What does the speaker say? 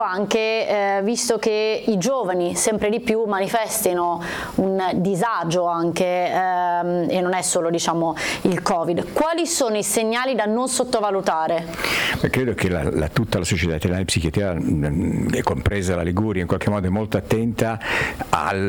Anche visto che i giovani sempre di più manifestino un disagio anche e non è solo il Covid, quali sono i segnali da non sottovalutare? Credo che tutta la società italiana di psichiatria, compresa la Liguria, in qualche modo è molto attenta